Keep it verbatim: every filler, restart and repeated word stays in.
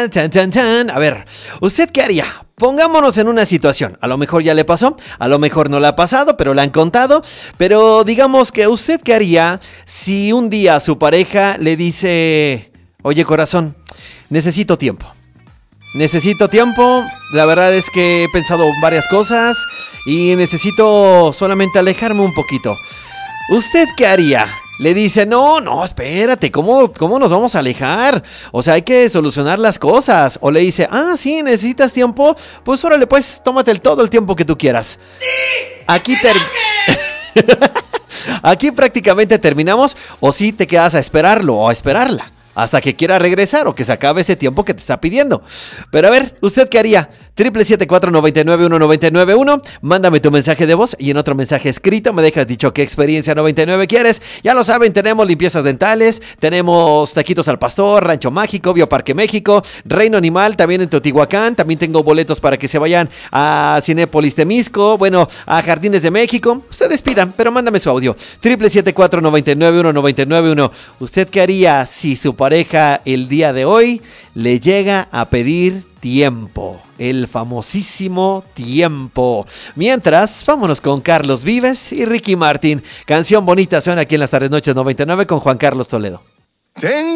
tan, tan, tan, tan. A ver, ¿usted qué haría? Pongámonos en una situación, a lo mejor ya le pasó, a lo mejor no le ha pasado, pero le han contado, pero digamos que usted qué haría si un día su pareja le dice, oye corazón, necesito tiempo, necesito tiempo, la verdad es que he pensado varias cosas y necesito solamente alejarme un poquito. ¿Usted qué haría? Le dice, no, no, espérate, ¿cómo, ¿cómo nos vamos a alejar? O sea, hay que solucionar las cosas. O le dice, ah, sí, ¿necesitas tiempo? Pues órale, pues, tómate el, todo el tiempo que tú quieras. ¡Sí! Aquí ter... Aquí prácticamente terminamos. O sí te quedas a esperarlo o a esperarla hasta que quiera regresar o que se acabe ese tiempo que te está pidiendo. Pero a ver, ¿usted qué haría? Triple siete cuatro nueve nueve uno nueve nueve uno. Mándame tu mensaje de voz y en otro mensaje escrito me dejas dicho qué experiencia noventa y nueve quieres. Ya lo saben, tenemos limpiezas dentales, tenemos taquitos al pastor, Rancho Mágico, Bioparque México, Reino Animal, también en Teotihuacán. También tengo boletos para que se vayan a Cinépolis Temisco, bueno, a Jardines de México. Ustedes pidan, pero mándame su audio. Triple siete cuatro nueve nueve uno nueve nueve uno. ¿Usted qué haría si su pareja el día de hoy le llega a pedir tiempo? El famosísimo tiempo. Mientras, vámonos con Carlos Vives y Ricky Martin. Canción bonita suena aquí en las tardes noches noventa y nueve con Juan Carlos Toledo. Tengo